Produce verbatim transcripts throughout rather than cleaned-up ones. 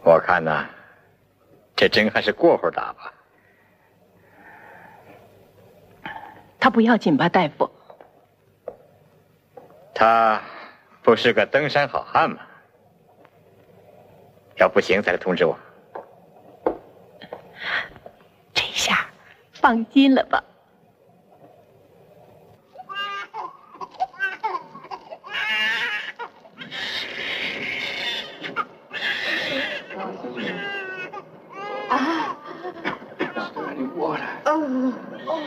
我看呢，这针还是过会儿打吧。 他不要紧吧，大夫？ 他不是个登山好汉吗？要不行再来通知我。 这下放心了吧？ 啊！哦哦。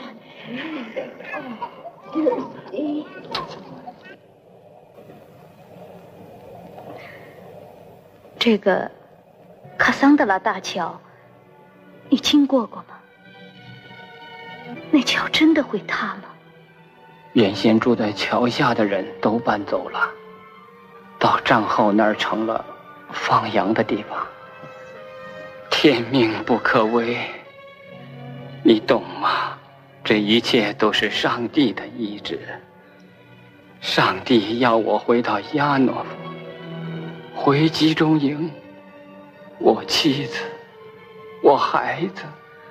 这个卡桑德拉大桥，你经过过吗？那桥真的会塌吗？ 原先住在桥下的人都搬走了，到账号那儿成了放羊的地方。天命不可违，你懂吗？这一切都是上帝的意志。上帝要我回到亚诺夫，回集中营。我妻子，我孩子，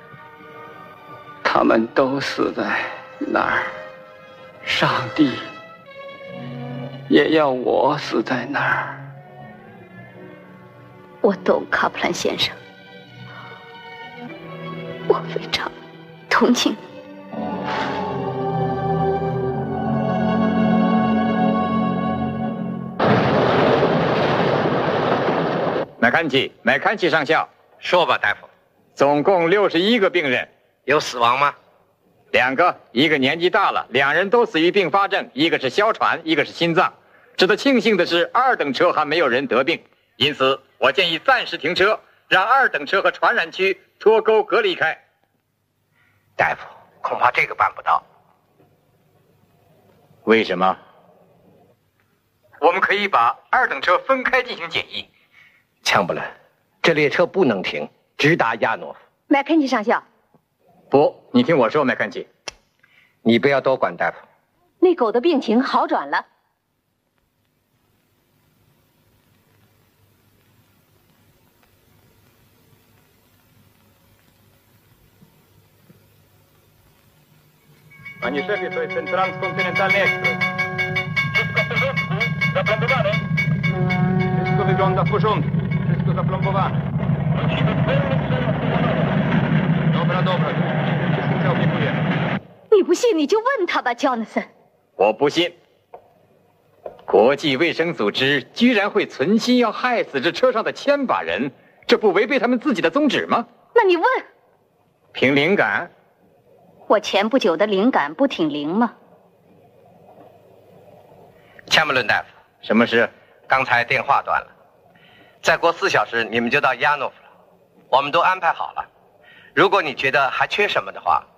他们都死在那儿。上帝也要我死在那儿。 我懂，卡普兰先生，我非常同情你。 麦坎齐，麦坎齐上校， 说吧，大夫。 总共六十一个病人， 有死亡吗？ 两个，一个年纪大了，两人都死于并发症，一个是哮喘，一个是心脏。值得庆幸的是，二等车还没有人得病，因此我建议暂时停车，让二等车和传染区脱钩隔离开。 大夫，恐怕这个办不到。 为什么？我们可以把二等车分开进行检疫。 枪不伦，这列车不能停，直达亚诺夫。 麦肯齐上校， 不，你听我说，麦肯齐， 你不要多管，大夫。 那狗的病情好转了。 Pani szefie, to jest ten transkontynentalny ekspres. Wszystko w porządku? Zaplombowane? Wszystko wygląda w porządku. Wszystko zaplombowane. Dobra, dobra. Wszystkim się opiekujemy. 你不信你就问他吧 ，Jonathan。 我不信。国际卫生组织居然会存心要害死这车上的千把人，这不违背他们自己的宗旨吗？ 那你问。 凭灵感。 我前不久的灵感不挺灵吗？ 枪不伦大夫， 什么事？ 刚才电话断了。再过四小时你们就到亚诺夫了，我们都安排好了。如果你觉得还缺什么的话。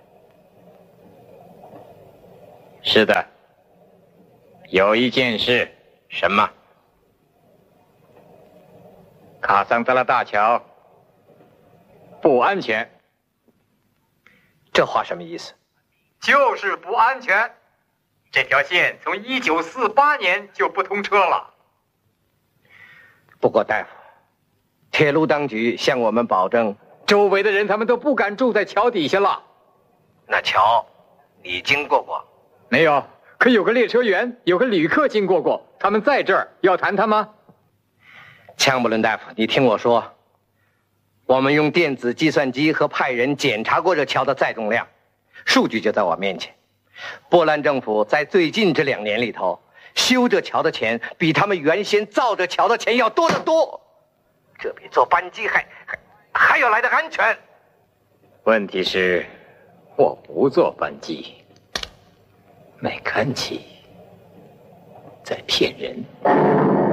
是的，有一件事。 什么？ 卡桑德拉大桥不安全。 这话什么意思？ 就是不安全。这条线从一九四八年就不通车了。 不过大夫，铁路当局向我们保证， 周围的人他们都不敢住在桥底下了。 那桥你经过过？ 没有，可有个列车员，有个旅客经过过，他们在这儿，要谈他吗？ 枪不伦大夫，你听我说，我们用电子计算机和派人检查过这桥的载重量，数据就在我面前。波兰政府在最近这两年里头，修这桥的钱比他们原先造这桥的钱要多得多，这比坐班机还还还要来的安全。 问题是，我不坐班机。麦坎齐在骗人。